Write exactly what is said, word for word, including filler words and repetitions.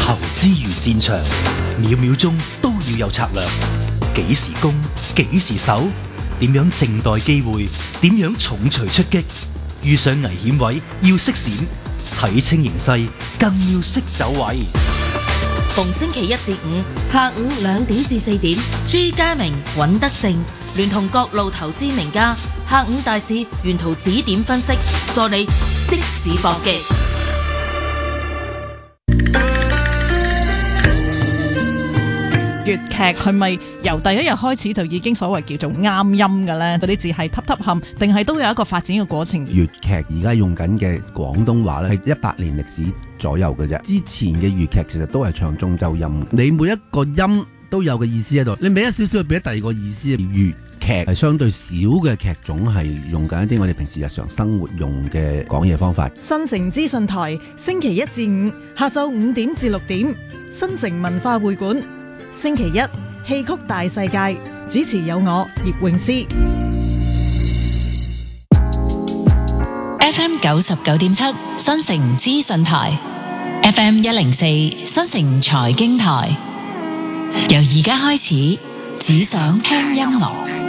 投資如戰場，秒秒鐘都要有策略。幾時攻，幾時守，點樣靜待機會，點樣重錘出擊。遇上危險位要識閃，睇清形勢更要識走位。 逢星期一至五下午兩點至四點，朱家明、尹德正聯同各路投資名家，下午大市沿途指點分析，助你即市搏擊。 粵劇係咪由第一日開始就已經所謂叫做啱音嘅呢？嗰啲字係揼揼冚，定係都有一個發展嘅過程？ 粵劇而家用緊嘅廣東話咧，係一百年歷史左右嘅啫。之前嘅粵劇其實都係唱中州音，你每一個音都有個意思喺度，你俾一少少，俾第二個意思。粵劇係相對少嘅劇種，係用緊一啲我哋平時日常生活用嘅講嘢方法。 新城資訊台星期一至五下晝五點至六點，新城文化會館。星期一戲曲大世界，主持有我葉詠詩。 F M 九十九點七新城資訊台 ，F M 一零四新城財經台。由而家開始，只想聽音樂。